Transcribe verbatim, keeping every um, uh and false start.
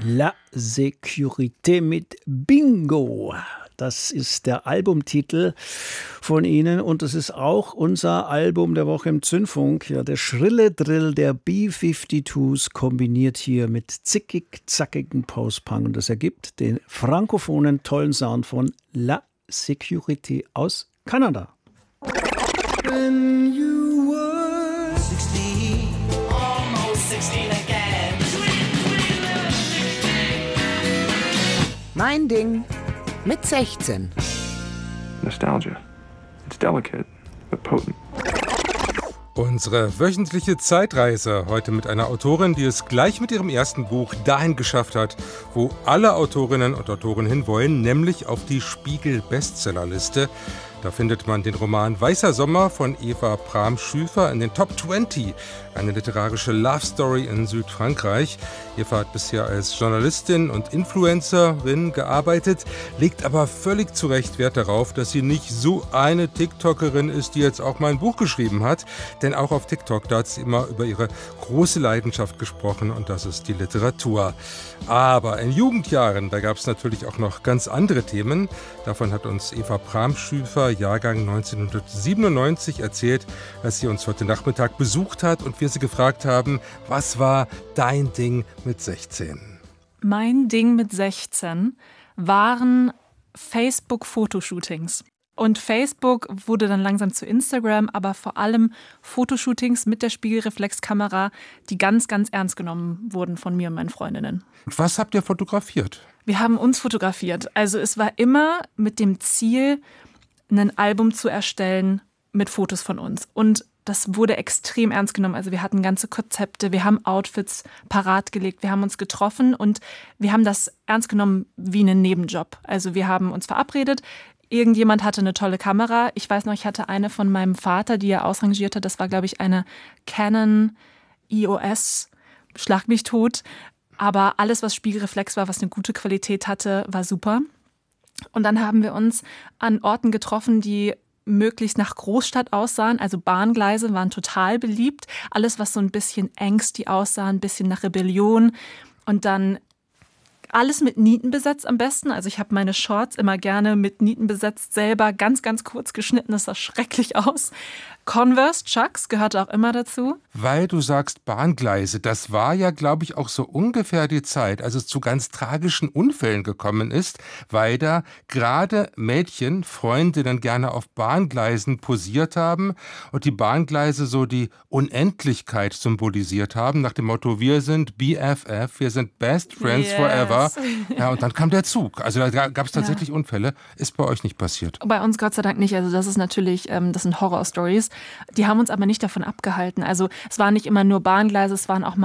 La Sécurité mit Bingo. Das ist der Albumtitel von Ihnen und das ist auch unser Album der Woche im Zündfunk. Ja, der schrille Drill der B zweiundfünfziger kombiniert hier mit zickig-zackigen Post-Punk und das ergibt den frankophonen tollen Sound von La Sécurité aus Kanada. When you were sixteen, almost sixteen again. Mein Ding mit sechzehn. Nostalgia. It's delicate, but potent. Unsere wöchentliche Zeitreise heute mit einer Autorin, die es gleich mit ihrem ersten Buch dahin geschafft hat, wo alle Autorinnen und Autoren hinwollen, nämlich auf die Spiegel-Bestsellerliste. Da findet man den Roman Weißer Sommer von Eva Prahm-Schüfer in den Top zwanzig, eine literarische Love Story in Südfrankreich. Eva hat bisher als Journalistin und Influencerin gearbeitet, legt aber völlig zu Recht Wert darauf, dass sie nicht so eine TikTokerin ist, die jetzt auch mal ein Buch geschrieben hat. Denn auch auf TikTok, da hat sie immer über ihre große Leidenschaft gesprochen und das ist die Literatur. Aber in Jugendjahren, da gab es natürlich auch noch ganz andere Themen. Davon hat uns Eva Prahm-Schüfer, Jahrgang neunzehnhundertsiebenundneunzig, erzählt, als sie uns heute Nachmittag besucht hat und wir sie gefragt haben, was war dein Ding mit sechzehn? Mein Ding mit sechzehn waren Facebook-Fotoshootings. Und Facebook wurde dann langsam zu Instagram, aber vor allem Fotoshootings mit der Spiegelreflexkamera, die ganz, ganz ernst genommen wurden von mir und meinen Freundinnen. Was habt ihr fotografiert? Wir haben uns fotografiert. Also es war immer mit dem Ziel, ein Album zu erstellen mit Fotos von uns. Und das wurde extrem ernst genommen. Also wir hatten ganze Konzepte, wir haben Outfits parat gelegt, wir haben uns getroffen und wir haben das ernst genommen wie einen Nebenjob. Also wir haben uns verabredet. Irgendjemand hatte eine tolle Kamera. Ich weiß noch, ich hatte eine von meinem Vater, die er ausrangierte. Das war, glaube ich, eine Canon E O S, schlag mich tot. Aber alles, was Spiegelreflex war, was eine gute Qualität hatte, war super. Und dann haben wir uns an Orten getroffen, die möglichst nach Großstadt aussahen. Also Bahngleise waren total beliebt. Alles, was so ein bisschen angsty aussah, ein bisschen nach Rebellion. Und dann alles mit Nieten besetzt am besten. Also ich habe meine Shorts immer gerne mit Nieten besetzt, selber ganz, ganz kurz geschnitten. Das sah schrecklich aus. Converse, Chucks gehörte auch immer dazu. Weil du sagst Bahngleise, das war ja, glaube ich, auch so ungefähr die Zeit, als es zu ganz tragischen Unfällen gekommen ist, weil da gerade Mädchen, Freundinnen gerne auf Bahngleisen posiert haben und die Bahngleise so die Unendlichkeit symbolisiert haben, nach dem Motto, wir sind B F F, wir sind Best Friends yes. Forever. Ja, und dann kam der Zug. Also da gab es tatsächlich ja. Unfälle. Ist bei euch nicht passiert? Bei uns Gott sei Dank nicht. Also das ist natürlich, ähm, das sind Horror-Stories. Die haben uns aber nicht davon abgehalten. Also es waren nicht immer nur Bahngleise, es waren auch mal